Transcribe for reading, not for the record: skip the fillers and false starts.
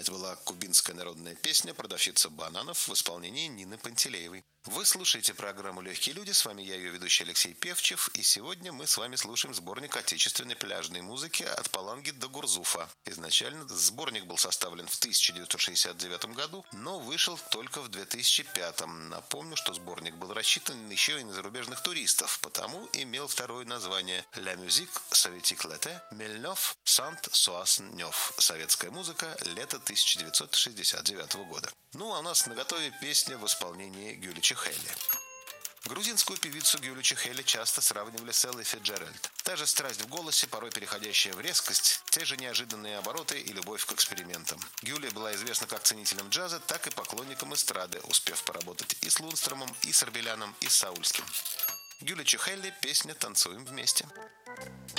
Это была кубинская народная песня «Продавщица бананов» в исполнении Нины Пантелеевой. Вы слушаете программу «Легкие люди», с вами я, ее ведущий Алексей Певчев, и сегодня мы с вами слушаем сборник отечественной пляжной музыки «От Паланги до Гурзуфа». Изначально сборник был составлен в 1969 году, но вышел только в 2005. Напомню, что сборник был рассчитан еще и на зарубежных туристов, потому имел второе название «La musique soviétique l'été 1969» – «Советская музыка. Лето 1969 года». Ну а у нас наготове песня в исполнении Гюли Чехели. Грузинскую певицу Гюлю Чехели часто сравнивали с Эллой Фицджеральд. Та же страсть в голосе, порой переходящая в резкость, те же неожиданные обороты и любовь к экспериментам. Гюля была известна как ценителем джаза, так и поклонником эстрады, успев поработать и с Лунстромом, и с Арбеляном, и с Саульским. Гюля Чехели, песня «Танцуем вместе».